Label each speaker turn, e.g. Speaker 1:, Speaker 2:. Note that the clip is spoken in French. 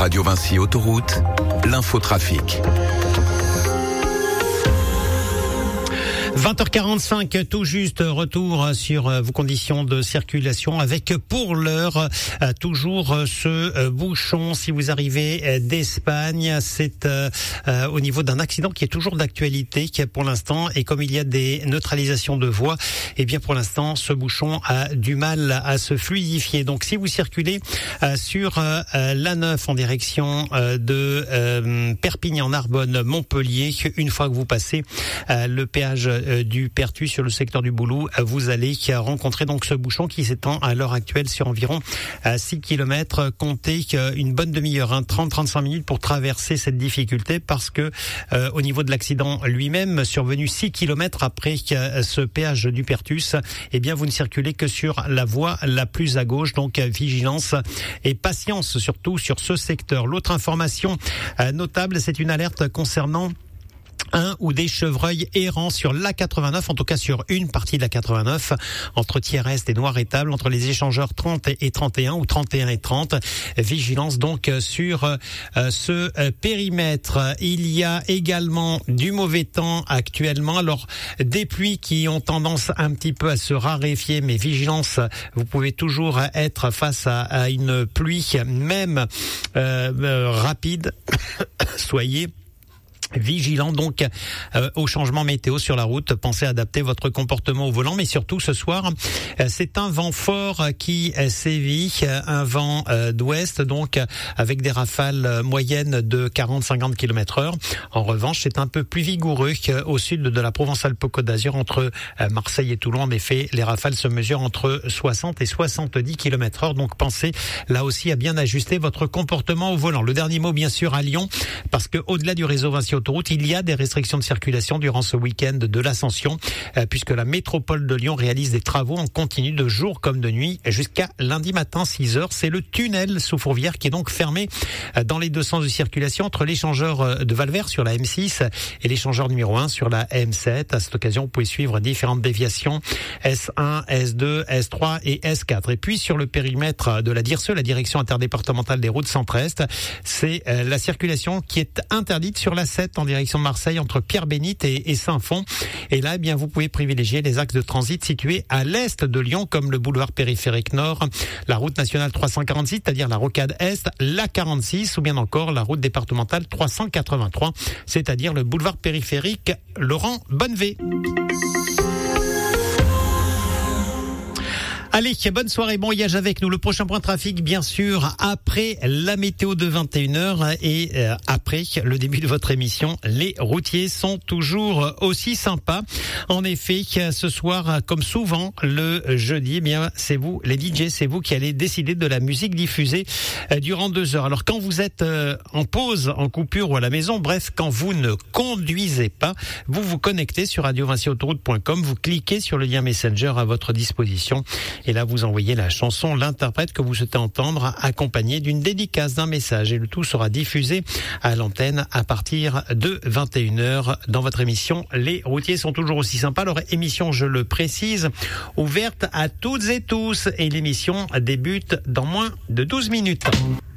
Speaker 1: Radio Vinci Autoroute, l'infotrafic.
Speaker 2: 20h45, tout juste, retour sur vos conditions de circulation avec pour l'heure toujours ce bouchon. Si vous arrivez d'Espagne, c'est au niveau d'un accident qui est toujours d'actualité pour l'instant, et comme il y a des neutralisations de voies, eh bien pour l'instant ce bouchon a du mal à se fluidifier. Donc si vous circulez sur l'A9 en direction de Perpignan-Narbonne-Montpellier, une fois que vous passez le péage du Pertus sur le secteur du Boulou, vous allez rencontrer donc ce bouchon qui s'étend à l'heure actuelle sur environ 6 km. Comptez une bonne demi-heure, 30-35 minutes pour traverser cette difficulté, parce que au niveau de l'accident lui-même, survenu 6 km après ce péage du Pertus, eh bien vous ne circulez que sur la voie la plus à gauche. Donc vigilance et patience surtout sur ce secteur. L'autre information notable, c'est une alerte concernant un ou des chevreuils errants sur l'A89, en tout cas sur une partie de l'A89, entre Thiers-Est et Noiretable, entre les échangeurs 30 et 31 ou 31 et 30. Vigilance donc sur ce périmètre. Il y a également du mauvais temps actuellement, alors des pluies qui ont tendance un petit peu à se raréfier, mais vigilance, vous pouvez toujours être face à une pluie, même rapide. Soyez vigilant donc au changement météo sur la route. Pensez à adapter votre comportement au volant, mais surtout ce soir, c'est un vent fort qui sévit, un vent d'ouest, donc avec des rafales moyennes de 40-50 km/h. En revanche, c'est un peu plus vigoureux au sud de la Provence-Alpes-Côte d'Azur, entre Marseille et Toulon. En effet, les rafales se mesurent entre 60 et 70 km/h. Donc pensez là aussi à bien ajuster votre comportement au volant. Le dernier mot, bien sûr, à Lyon, parce que au-delà du réseau Vinci Autoroute, il y a des restrictions de circulation durant ce week-end de l'Ascension, puisque la métropole de Lyon réalise des travaux en continu de jour comme de nuit jusqu'à lundi matin 6h. C'est le tunnel sous Fourvière qui est donc fermé dans les deux sens de circulation entre l'échangeur de Valvert sur la M6 et l'échangeur numéro 1 sur la M7. À cette occasion, vous pouvez suivre différentes déviations S1, S2, S3 et S4. Et puis sur le périmètre de la DIRSE, la direction interdépartementale des routes centre-est, c'est la circulation qui est interdite sur la 7 en direction de Marseille entre Pierre-Bénite et Saint-Fond. Et là, eh bien, vous pouvez privilégier les axes de transit situés à l'est de Lyon, comme le boulevard périphérique nord, la route nationale 346, c'est-à-dire la rocade est, la 46, ou bien encore la route départementale 383, c'est-à-dire le boulevard périphérique Laurent Bonnevé. Allez, bonne soirée, bon voyage avec nous. Le prochain point trafic, bien sûr, après la météo de 21h et après le début de votre émission. Les routiers sont toujours aussi sympas. En effet, ce soir, comme souvent le jeudi, eh bien, c'est vous, les DJ, c'est vous qui allez décider de la musique diffusée durant 2 heures. Alors, quand vous êtes en pause, en coupure ou à la maison, bref, quand vous ne conduisez pas, vous vous connectez sur radiovinciautoroute.com, vous cliquez sur le lien Messenger à votre disposition. Et là, vous envoyez la chanson, l'interprète que vous souhaitez entendre, accompagné d'une dédicace, d'un message. Et le tout sera diffusé à l'antenne à partir de 21h dans votre émission. Les routiers sont toujours aussi sympas. Leur émission, je le précise, ouverte à toutes et tous. Et l'émission débute dans moins de 12 minutes.